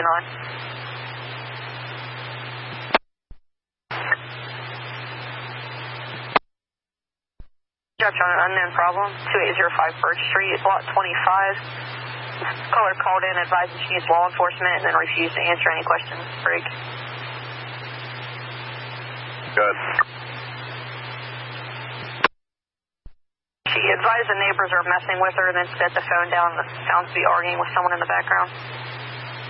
Dropped on an unknown problem, 2805 Birch Street, Lot 25. Caller called in, advising she needs law enforcement, and then refused to answer any questions. Break. Good. She advised the neighbors are messing with her, and then set the phone down and sounds to be arguing with someone in the background.